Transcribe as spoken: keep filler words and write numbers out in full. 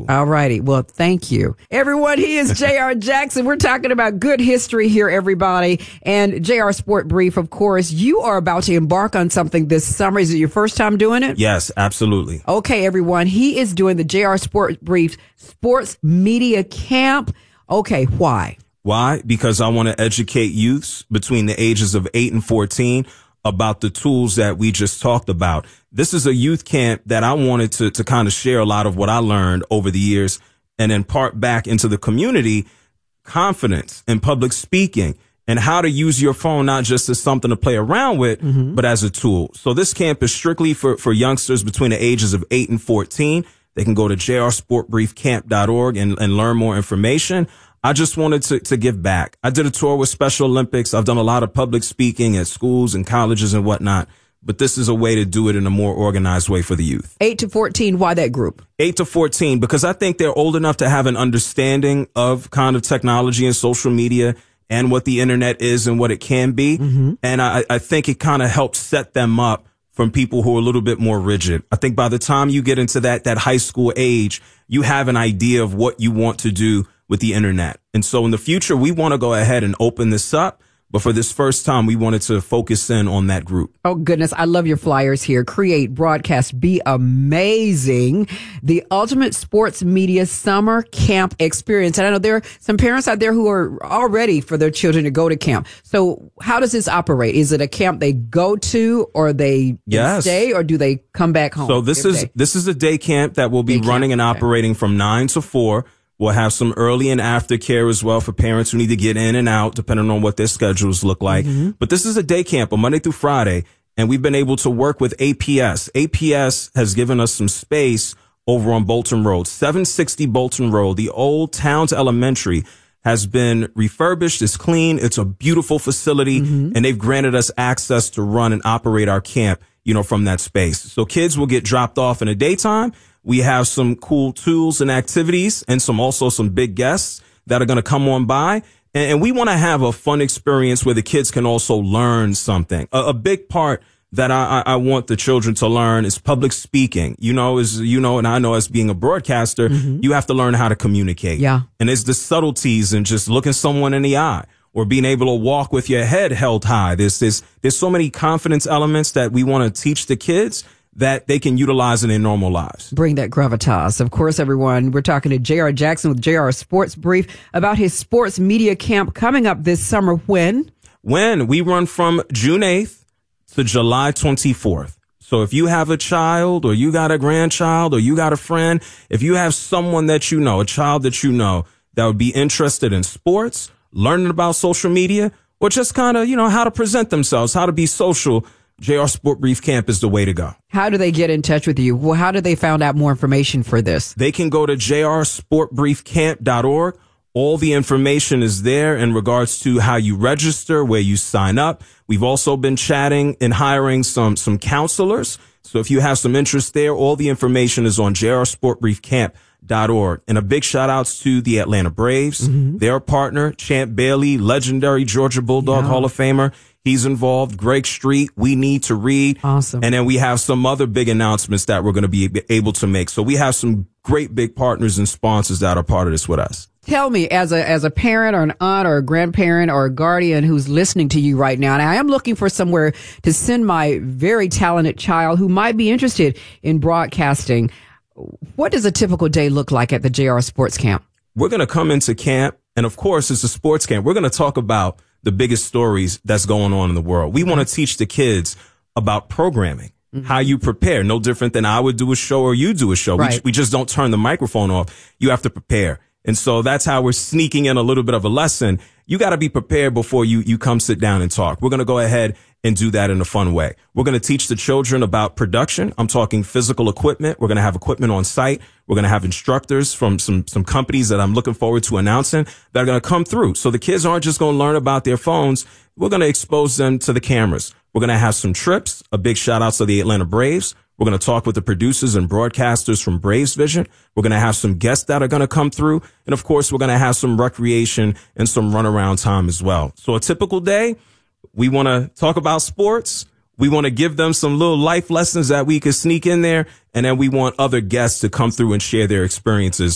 All righty. Well, thank you. Everyone, he is J R. Jackson. We're talking about good history here, everybody. And J R Sport Brief, of course, you are about to embark on something this summer. Is it your first time doing it? Yes, absolutely. Okay, everyone. He is doing the J R Sport Brief Sports Media Camp. Okay, why? Why? Because I want to educate youths between the ages of eight and fourteen about the tools that we just talked about. This is a youth camp that I wanted to, to kind of share a lot of what I learned over the years and impart back into the community confidence in public speaking and how to use your phone, not just as something to play around with, mm-hmm. but as a tool. So this camp is strictly for, for youngsters between the ages of eight and fourteen. They can go to j r sport brief camp dot org and, and learn more information. I just wanted to, to give back. I did a tour with Special Olympics. I've done a lot of public speaking at schools and colleges and whatnot. But this is a way to do it in a more organized way for the youth. eight to fourteen, why that group? eight to fourteen, because I think they're old enough to have an understanding of kind of technology and social media and what the internet is and what it can be. Mm-hmm. And I, I think it kind of helps set them up from people who are a little bit more rigid. I think by the time you get into that, that high school age, you have an idea of what you want to do with the internet. And so in the future, we want to go ahead and open this up. But for this first time, we wanted to focus in on that group. Oh, goodness. I love your flyers here. Create, broadcast, be amazing. The Ultimate Sports Media Summer Camp Experience. And I know there are some parents out there who are all ready for their children to go to camp. So how does this operate? Is it a camp they go to or they yes. stay or do they come back home? So this is, day? this is a day camp that will be day running camp. and operating okay. from nine to four. We'll have some early and after care as well for parents who need to get in and out, depending on what their schedules look like. Mm-hmm. But this is a day camp on Monday through Friday, and we've been able to work with A P S. A P S has given us some space over on Bolton Road, seven sixty Bolton Road. The old Towns Elementary has been refurbished. It's clean. It's a beautiful facility, mm-hmm. and they've granted us access to run and operate our camp, you know, from that space. So kids will get dropped off in the daytime. We have some cool tools and activities and some also some big guests that are going to come on by. And, and we want to have a fun experience where the kids can also learn something. A, a big part that I, I want the children to learn is public speaking. You know, as you know, and I know as being a broadcaster, mm-hmm. you have to learn how to communicate. Yeah. And it's the subtleties and just looking someone in the eye or being able to walk with your head held high. There's, there's, there's so many confidence elements that we want to teach the kids that they can utilize in their normal lives. Bring that gravitas. Of course, everyone, we're talking to J R. Jackson with J R Sports Brief about his sports media camp coming up this summer. When? When? We run from June eighth to July twenty-fourth. So if you have a child or you got a grandchild or you got a friend, if you have someone that you know, a child that you know that would be interested in sports, learning about social media, or just kind of, you know, how to present themselves, how to be social, J R Sport Brief Camp is the way to go. How do they get in touch with you? Well, how do they find out more information for this? They can go to j r sport brief camp dot org. All the information is there in regards to how you register, where you sign up. We've also been chatting and hiring some, some counselors. So if you have some interest there, all the information is on j r sport brief camp dot org. And a big shout outs to the Atlanta Braves, mm-hmm. their partner, Champ Bailey, legendary Georgia Bulldog yeah. Hall of Famer. He's involved. Greg Street, We Need to Read. Awesome. And then we have some other big announcements that we're going to be able to make. So we have some great big partners and sponsors that are part of this with us. Tell me, as a as a parent or an aunt or a grandparent or a guardian who's listening to you right now, and I am looking for somewhere to send my very talented child who might be interested in broadcasting, what does a typical day look like at the J R Sports Camp? We're going to come into camp, and of course, it's a sports camp. We're going to talk about the biggest stories that's going on in the world. We want to teach the kids about programming, mm-hmm. how you prepare, no different than I would do a show or you do a show. Right. We, we just don't turn the microphone off. You have to prepare. And so that's how we're sneaking in a little bit of a lesson. You got to be prepared before you, you come sit down and talk. We're going to go ahead and do that in a fun way. We're going to teach the children about production. I'm talking physical equipment. We're going to have equipment on site. We're going to have instructors from some, some companies that I'm looking forward to announcing that are going to come through. So the kids aren't just going to learn about their phones. We're going to expose them to the cameras. We're going to have some trips. A big shout out to the Atlanta Braves. We're going to talk with the producers and broadcasters from Braves Vision. We're going to have some guests that are going to come through. And of course, we're going to have some recreation and some runaround time as well. So a typical day, we want to talk about sports. We want to give them some little life lessons that we could sneak in there. And then we want other guests to come through and share their experiences